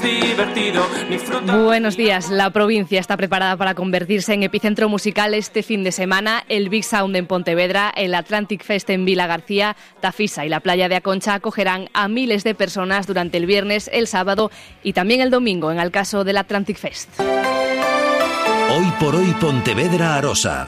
divertido, ni fruta. Buenos días. La provincia está preparada para convertirse en epicentro musical este fin de semana. El Big Sound en Pontevedra, el Atlantic Fest en Vilagarcía, Tafisa y la playa de Aconcha acogerán a miles de personas durante el viernes, el sábado y también el domingo en el caso del Atlantic Fest. Hoy por hoy Pontevedra Arosa.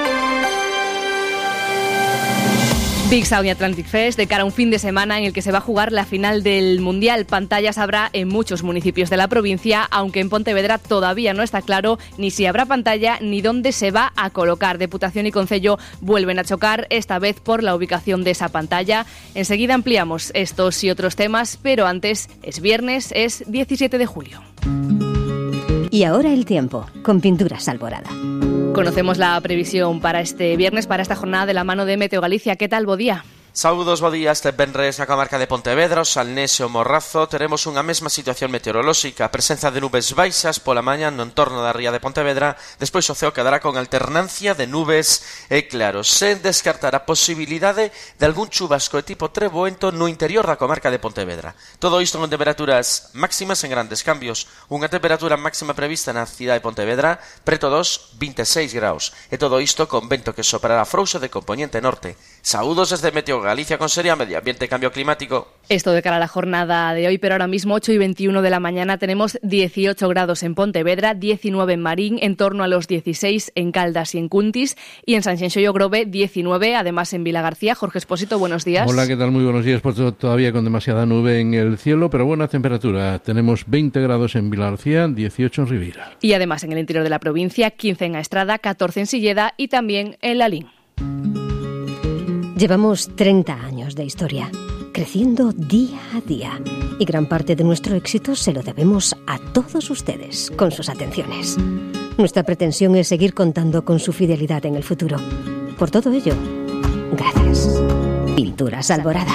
Big Sound y Atlantic Fest de cara a un fin de semana en el que se va a jugar la final del Mundial. Pantallas habrá en muchos municipios de la provincia, aunque en Pontevedra todavía no está claro ni si habrá pantalla ni dónde se va a colocar. Deputación y Concello vuelven a chocar, esta vez por la ubicación de esa pantalla. Enseguida ampliamos estos y otros temas, pero antes es viernes, es 17 de julio. Y ahora el tiempo, con Pinturas Alborada. Conocemos la previsión para este viernes, para esta jornada de la mano de Meteo Galicia. ¿Qué tal, bo día? Saúdos, bo día. Este venres na comarca de Pontevedra, o Salnés e o Morrazo teremos unha mesma situación meteorolóxica, presenza de nubes baixas pola mañá no entorno da ría de Pontevedra, despois o ceo quedará con alternancia de nubes e claros, sen descartar a posibilidade de algún chubasco de tipo treboento no interior da comarca de Pontevedra. Todo isto con temperaturas máximas en grandes cambios, unha temperatura máxima prevista na cidade de Pontevedra preto dos 26 graus, e todo isto con vento que soprará frouxo de componente norte. Saúdos desde Meteo Galicia, Consellería Medio Ambiente y Cambio Climático. Esto de cara a la jornada de hoy, pero ahora mismo 8 y 21 de la mañana tenemos 18 grados en Pontevedra, 19 en Marín, en torno a los 16 en Caldas y en Cuntis, y en Sanxenxo y Ogrove 19, además en Vilagarcía. Jorge Espósito, buenos días. Hola, ¿qué tal? Muy buenos días. Pues todavía con demasiada nube en el cielo, pero buena temperatura. Tenemos 20 grados en Vilagarcía, 18 en Ribeira. Y además en el interior de la provincia, 15 en Aestrada, 14 en Silleda y también en Lalín. Llevamos 30 años de historia, creciendo día a día. Y gran parte de nuestro éxito se lo debemos a todos ustedes, con sus atenciones. Nuestra pretensión es seguir contando con su fidelidad en el futuro. Por todo ello, gracias. Pinturas Alborada.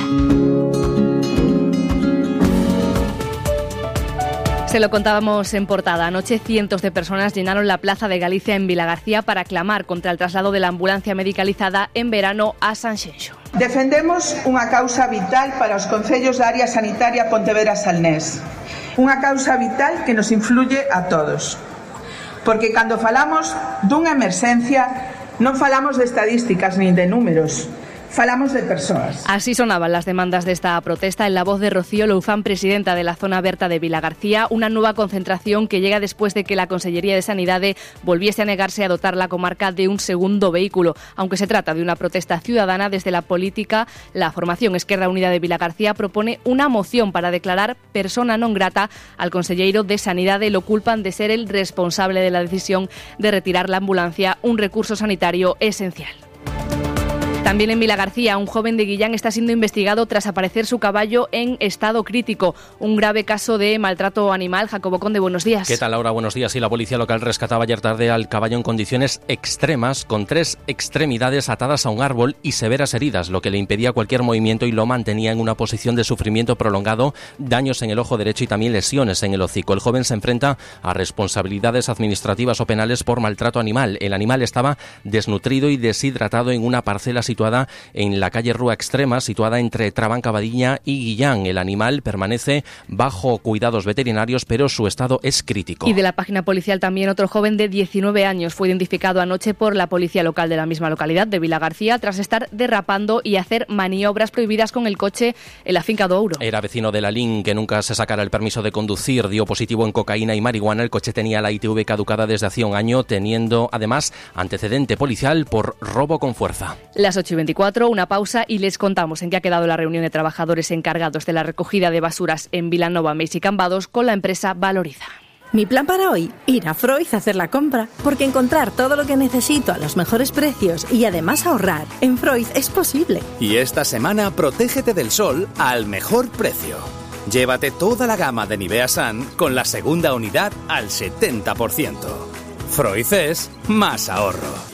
Se lo contábamos en portada. Anoche cientos de personas llenaron la Plaza de Galicia en Vilagarcía para clamar contra el traslado de la ambulancia medicalizada en verano a Sanxenxo. Defendemos unha causa vital para os concellos da área sanitaria Pontevedra-Salnés. Unha causa vital que nos influye a todos. Porque cando falamos dunha emerxencia non falamos de estadísticas nin de números. Falamos de persoas. Así sonaban las demandas de esta protesta en la voz de Rocío Louzán, presidenta de la zona aberta de Vilagarcía, una nueva concentración que llega después de que la Consellería de Sanidade volviese a negarse a dotar la comarca de un segundo vehículo. Aunque se trata de una protesta ciudadana, desde la política, la formación Esquerra Unida de Vilagarcía propone una moción para declarar persona non grata al conselleiro de Sanidade. Lo culpan de ser el responsable de la decisión de retirar la ambulancia, un recurso sanitario esencial. También en Vilagarcía, un joven de Guillán está siendo investigado tras aparecer su caballo en estado crítico. Un grave caso de maltrato animal. Jacobo Conde, buenos días. ¿Qué tal, Laura? Buenos días. Y la policía local rescataba ayer tarde al caballo en condiciones extremas, con 3 extremidades atadas a un árbol y severas heridas, lo que le impedía cualquier movimiento y lo mantenía en una posición de sufrimiento prolongado, daños en el ojo derecho y también lesiones en el hocico. El joven se enfrenta a responsabilidades administrativas o penales por maltrato animal. El animal estaba desnutrido y deshidratado en una parcela situada en la calle Rúa Extrema, situada entre Trabancabadiña y Guillán. El animal permanece bajo cuidados veterinarios, pero su estado es crítico. Y de la página policial también otro joven de 19 años fue identificado anoche por la policía local de la misma localidad de Vilagarcía tras estar derrapando y hacer maniobras prohibidas con el coche en la finca do Ouro. Era vecino de Lalín, que nunca se sacara el permiso de conducir, dio positivo en cocaína y marihuana. El coche tenía la ITV caducada desde hacía un año, teniendo además antecedente policial por robo con fuerza. Las 8:24, una pausa y les contamos en qué ha quedado la reunión de trabajadores encargados de la recogida de basuras en Vilanova, Meis y Cambados con la empresa Valoriza. Mi plan para hoy, ir a Froiz a hacer la compra, porque encontrar todo lo que necesito a los mejores precios y además ahorrar en Froiz es posible. Y esta semana protégete del sol al mejor precio. Llévate toda la gama de Nivea Sun con la segunda unidad al 70%. Froiz es más ahorro.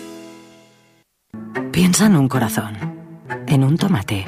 Piensa en un corazón, en un tomate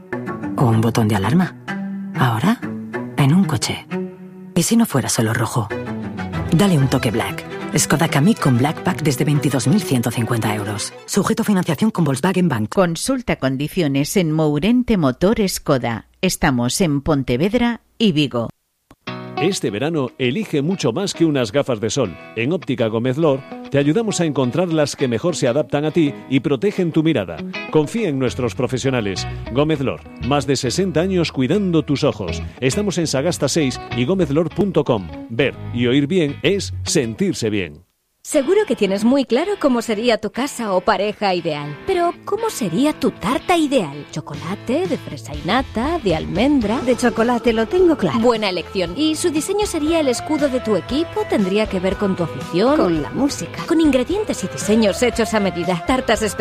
o un botón de alarma. Ahora, en un coche. ¿Y si no fuera solo rojo? Dale un toque Black. Skoda Kamiq con Black Pack desde 22.150 euros. Sujeto a financiación con Volkswagen Bank. Consulta condiciones en Mourente Motor Skoda. Estamos en Pontevedra y Vigo. Este verano elige mucho más que unas gafas de sol. En Óptica Gómez Lor te ayudamos a encontrar las que mejor se adaptan a ti y protegen tu mirada. Confía en nuestros profesionales. Gómez Lor, más de 60 años cuidando tus ojos. Estamos en Sagasta 6 y gómezlor.com. Ver y oír bien es sentirse bien. Seguro que tienes muy claro cómo sería tu casa o pareja ideal. Pero, ¿cómo sería tu tarta ideal? ¿Chocolate, de fresa y nata, de almendra? De chocolate, lo tengo claro. Buena elección. ¿Y su diseño sería el escudo de tu equipo? ¿Tendría que ver con tu afición? Con la música. Con ingredientes y diseños hechos a medida. Tartas especiales